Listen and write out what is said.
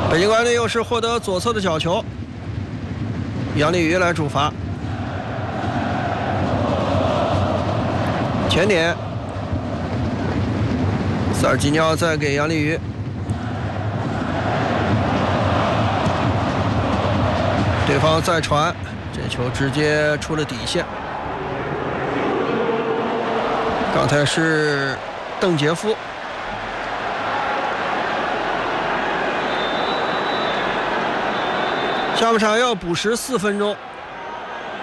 北京国安队又是获得左侧的角球，杨立瑜来主罚。前点，塞尔吉尼奥再给杨立瑜，对方再传，这球直接出了底线。刚才是邓杰夫。下半场要补时4分钟。